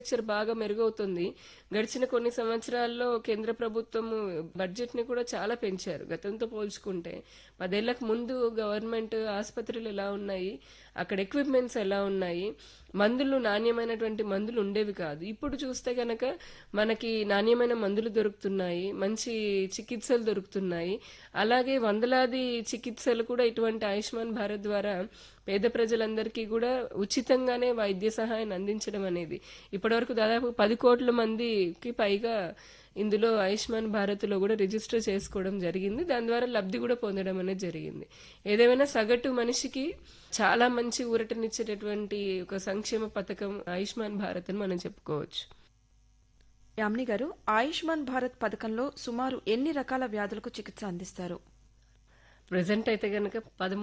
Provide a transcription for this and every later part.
Infrastructure బాగా మెరుగవుతుంది. గడిచిన కొన్ని సంవత్సరాల్లో కేంద్ర ప్రభుత్వము బడ్జెట్‌ని కూడా చాలా పెంచారు. గతంతో పోల్చుకుంటే 10 ఏళ్లకు ముందు గవర్నమెంట్ ఆసుపత్రులు ఎలా ఉన్నాయి, అక్కడ ఎక్విప్‌మెంట్స్ ఎలా ఉన్నాయి, నాణ్యమైనటువంటి మందులు ఉండేవి కాదు. ఇప్పుడు చూస్తే గనక మనకి నాణ్యమైన మందులు దొరుకుతున్నాయి, మంచి చికిత్సలు దొరుకుతున్నాయి. అలాగే వందలాది చికిత్సలు కూడా ఇటువంటి ఆయుష్మాన్ భారత్ ద్వారా పేద ప్రజలందరికీ కూడా ఉచితంగానే వైద్య సహాయాన్ని అందించడం అనేది ఇప్పటివరకు దాదాపు 10 కోట్ల మందికి పైగా ఇందులో ఆయుష్మాన్ భారత్లో కూడా రిజిస్టర్ చేసుకోవడం జరిగింది. దాని ద్వారా లబ్ధి కూడా పొందడం అనేది జరిగింది. ఏదేమైనా సగటు మనిషికి చాలా మంచి ఊరటనిచ్చేటటువంటి ఒక సంక్షేమ పథకం ఆయుష్మాన్ భారత్ అని మనం చెప్పుకోవచ్చు. యామిని గారు, ఆయుష్మాన్ భారత్ పథకంలో సుమారు ఎన్ని రకాల వ్యాధులకు చికిత్స అందిస్తారు? ప్రెసెంట్ అయితే గనక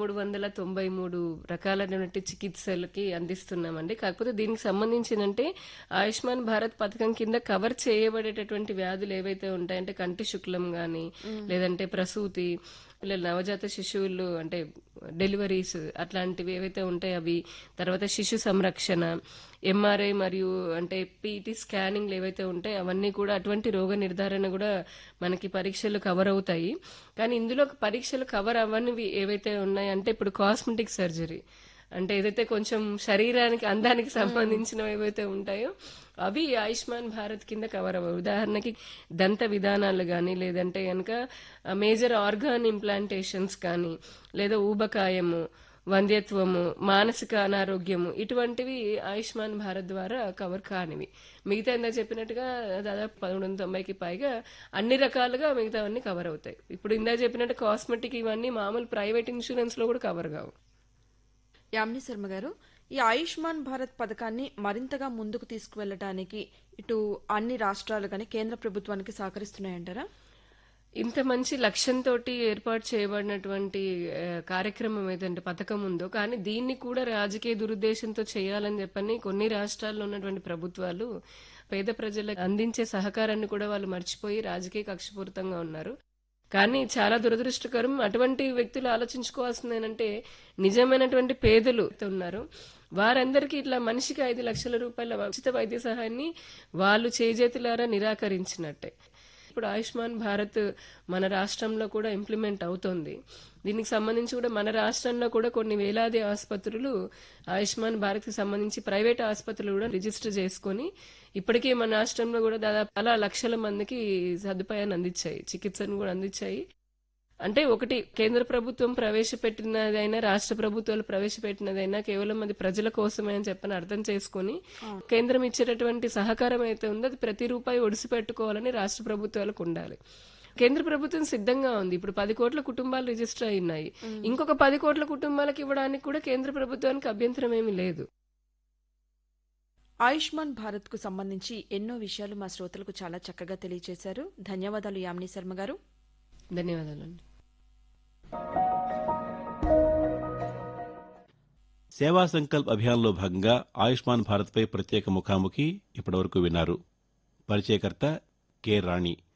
1393 రకాలైనటువంటి చికిత్సలకి అందిస్తున్నామండి. కాకపోతే దీనికి సంబంధించినంటే ఆయుష్మాన్ భారత్ పథకం కింద కవర్ చేయబడేటటువంటి వ్యాధులు ఏవైతే ఉంటాయంటే కంటి శుక్లం గాని, లేదంటే ప్రసూతి, పిల్లలు నవజాత శిశువులు అంటే డెలివరీస్ అట్లాంటివి ఏవైతే ఉంటాయి అవి, తర్వాత శిశు సంరక్షణ, ఎంఆర్ఐ మరియు అంటే పీటీ స్కానింగ్లు ఏవైతే ఉంటాయి అవన్నీ కూడా అటువంటి రోగ నిర్ధారణ కూడా మనకి పరీక్షలు కవర్ అవుతాయి. కానీ ఇందులో పరీక్షలు కవర్ అవ్వనివి ఏవైతే ఉన్నాయి అంటే ఇప్పుడు కాస్మెటిక్ సర్జరీ అంటే ఏదైతే కొంచెం శరీరానికి అందానికి సంబంధించినవి ఏవైతే ఉంటాయో అవి ఆయుష్మాన్ భారత్ కింద కవర్ అవ్వవు. ఉదాహరణకి దంత విధానాలు కానీ, లేదంటే కనుక మేజర్ ఆర్గాన్ ఇంప్లాంటేషన్స్ కానీ, లేదా ఊబకాయము, వంధ్యత్వము, మానసిక అనారోగ్యము ఇటువంటివి ఆయుష్మాన్ భారత్ ద్వారా కవర్ కానివి. మిగతా ఇందా చెప్పినట్టుగా దాదాపు 1390కి పైగా అన్ని రకాలుగా మిగతావన్నీ కవర్ అవుతాయి. ఇప్పుడు ఇందా చెప్పినట్టు కాస్మెటిక్ ఇవన్నీ మామూలు ప్రైవేట్ ఇన్సూరెన్స్ లో కూడా కవర్ కావు. యామిని శర్మ గారు, ఈ ఆయుష్మాన్ భారత్ పథకాన్ని మరింతగా ముందుకు తీసుకువెళ్లడానికి ఇటు అన్ని రాష్ట్రాలు కానీ కేంద్ర ప్రభుత్వానికి సహకరిస్తున్నాయంటారా? ఇంత మంచి లక్ష్యంతో ఏర్పాటు చేయబడినటువంటి కార్యక్రమం ఏదంటే పథకం ఉందో, కానీ దీన్ని కూడా రాజకీయ దురుద్దేశంతో చేయాలని చెప్పని కొన్ని రాష్ట్రాల్లో ఉన్నటువంటి ప్రభుత్వాలు పేద ప్రజలకు అందించే సహకారాన్ని కూడా వాళ్ళు మర్చిపోయి రాజకీయ కక్షపూరితంగా ఉన్నారు. కానీ చాలా దురదృష్టకరం. అటువంటి వ్యక్తులు ఆలోచించుకోవాల్సింది ఏంటంటే నిజమైనటువంటి పేదలు ఉన్నారు, వారందరికీ ఇట్లా మనిషికి 5 లక్షల రూపాయల ఉచిత వైద్య సహాయాన్ని వాళ్ళు చేజేతులారా నిరాకరించినట్టే. ఇప్పుడు ఆయుష్మాన్ భారత్ మన రాష్ట్రంలో కూడా ఇంప్లిమెంట్ అవుతోంది. దీనికి సంబంధించి కూడా మన రాష్ట్రంలో కూడా కొన్ని వేలాది ఆసుపత్రులు ఆయుష్మాన్ భారత్ కి సంబంధించి ప్రైవేట్ ఆసుపత్రులు కూడా రిజిస్టర్ చేసుకుని ఇప్పటికే మన రాష్ట్రంలో కూడా దాదాపు చాలా లక్షల మందికి సదుపాయాన్ని అందించాయి, చికిత్సను కూడా అందించాయి. అంటే ఒకటి కేంద్ర ప్రభుత్వం ప్రవేశపెట్టినదైనా రాష్ట్ర ప్రభుత్వాలు ప్రవేశపెట్టినదైనా కేవలం అది ప్రజల కోసమే అని చెప్పని అర్థం చేసుకుని కేంద్రం ఇచ్చేటటువంటి సహకారం అయితే ఉందో అది ప్రతి రూపాయి ఒడిసి పెట్టుకోవాలని రాష్ట్ర ప్రభుత్వాలకు ఉండాలి. కేంద్ర ప్రభుత్వం సిద్ధంగా ఉంది. ఇప్పుడు 10 కోట్ల కుటుంబాలు రిజిస్టర్ అయినాయి. ఇంకొక 10 కోట్ల కుటుంబాలకు ఇవ్వడానికి కూడా కేంద్ర ప్రభుత్వానికి అభ్యంతరం ఏమీ లేదు. ఆయుష్మాన్ భారత్ కు సంబంధించి ఎన్నో విషయాలు మా శ్రోతలకు చాలా చక్కగా తెలియజేశారు. ధన్యవాదాలు యామిని శర్మ గారు. ధన్యవాదాలండి. సేవా సంకల్ప్ అభియాన్లో భాగంగా ఆయుష్మాన్ భారత్పై ప్రత్యేక ముఖాముఖి ఇప్పటివరకు విన్నారు. పరిచయకర్త కె రాణి.